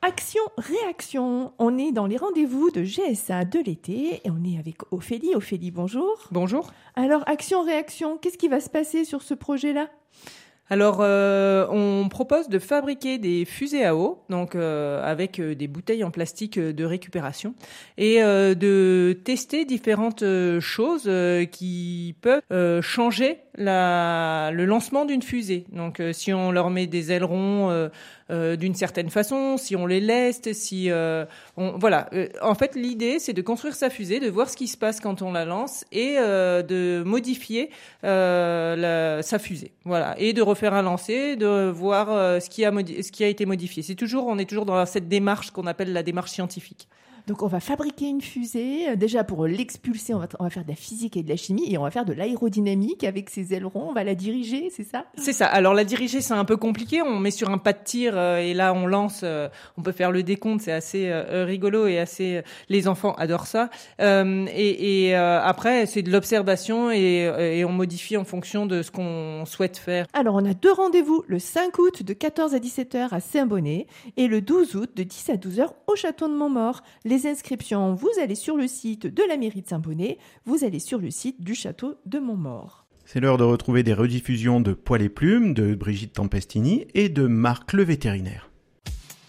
Action-réaction, on est dans les rendez-vous de GSA de l'été et on est avec Ophélie. Ophélie, bonjour. Bonjour. Alors, action-réaction, qu'est-ce qui va se passer sur ce projet-là ? Alors, on propose de fabriquer des fusées à eau, donc avec des bouteilles en plastique de récupération, et de tester différentes choses qui peuvent changer le lancement d'une fusée. Donc, si on leur met des ailerons d'une certaine façon, si on les leste, voilà. En fait, l'idée, c'est de construire sa fusée, de voir ce qui se passe quand on la lance et de modifier sa fusée. Voilà, et de refaire un lancer, de voir ce qui a été modifié. On est toujours dans cette démarche qu'on appelle la démarche scientifique. Donc on va fabriquer une fusée, déjà pour l'expulser, on va faire de la physique et de la chimie et on va faire de l'aérodynamique avec ses ailerons, on va la diriger, c'est ça ? C'est ça. Alors la diriger, c'est un peu compliqué, on met sur un pas de tir et là on lance, on peut faire le décompte, c'est assez rigolo et les enfants adorent ça. Après c'est de l'observation et on modifie en fonction de ce qu'on souhaite faire. Alors on a 2 rendez-vous, le 5 août de 14 à 17h à Saint-Bonnet et le 12 août de 10 à 12h au Château de Montmaur. Les inscriptions, vous allez sur le site de la mairie de Saint-Bonnet, vous allez sur le site du Château de Montmaur. C'est l'heure de retrouver des rediffusions de Poil et Plumes, de Brigitte Tempestini et de Marc le vétérinaire.